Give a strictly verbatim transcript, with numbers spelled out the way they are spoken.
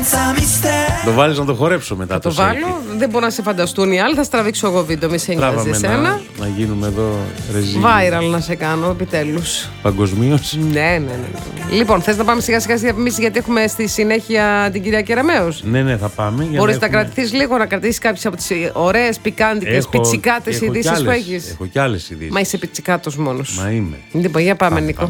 Το βάλεις να το χορέψω μετά. Θα το, το βάλω, δεν μπορώ να σε φανταστούν οι άλλοι. Θα στραβήξω εγώ βίντεο, μη σε νοιάζει εσένα. Να, να γίνουμε εδώ ρεζίλ. Viral να σε κάνω, επιτέλους. Παγκοσμίως. Ναι, ναι, ναι. Λοιπόν, θες να πάμε σιγά σιγά στη διαφημίση, γιατί έχουμε στη συνέχεια την κυρία Κεραμέως. Ναι, ναι, θα πάμε. Μπορείς να έχουμε... κρατηθείς λίγο, να κρατήσεις κάποιες από τις ωραίες, πικάντικες, πιτσικάτες ειδήσεις που έχεις. Έχω κι άλλες ειδήσεις. Μα είσαι πιτσικάτος μόνος. Μα είμαι. Λοιπόν, για πάμε, Νίκο.